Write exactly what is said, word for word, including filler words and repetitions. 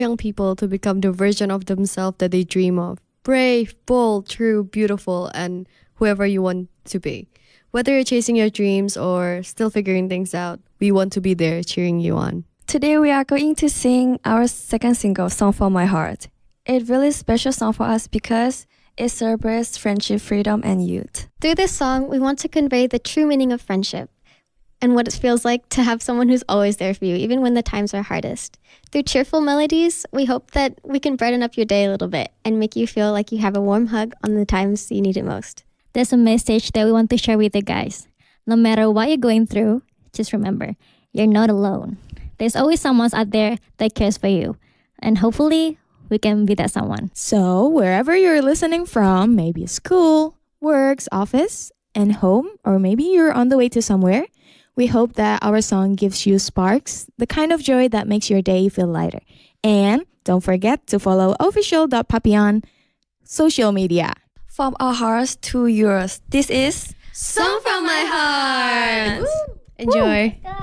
young people to become the version of themselves that they dream of. Brave, bold, true, beautiful, and whoever you want to be. Whether you're chasing your dreams or still figuring things out, we want to be there cheering you on. Today we are going to sing our second single, Song for My Heart. It's a really special song for us because it celebrates friendship, freedom, and youth. Through this song, we want to convey the true meaning of friendship and what it feels like to have someone who's always there for you, even when the times are hardest. Through cheerful melodies, we hope that we can brighten up your day a little bit and make you feel like you have a warm hug on the times you need it most. There's a message that we want to share with you guys. No matter what you're going through, just remember, you're not alone. There's always someone out there that cares for you. And hopefully, we can be that someone. So, wherever you're listening from, maybe school, works, office, and home, or maybe you're on the way to somewhere, we hope that our song gives you sparks, the kind of joy that makes your day feel lighter. And don't forget to follow official dot papillon social media. From our hearts to yours, this is Song from My Heart! Enjoy! Go!